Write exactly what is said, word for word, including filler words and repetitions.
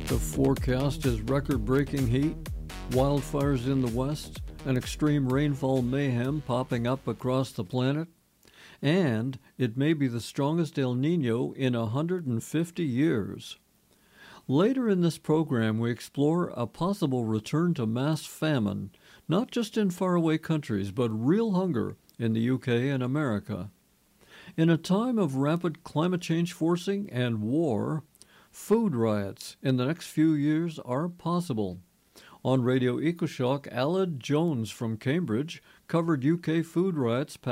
The forecast is record-breaking heat, wildfires in the west, and extreme rainfall mayhem popping up across the planet. And it may be the strongest El Nino in one hundred fifty years. Later in this program, we explore a possible return to mass famine, not just in faraway countries, but real hunger in the U K and America. In a time of rapid climate change forcing and war, food riots in the next few years are possible. On Radio EcoShock, Aled Jones from Cambridge covered U K food riots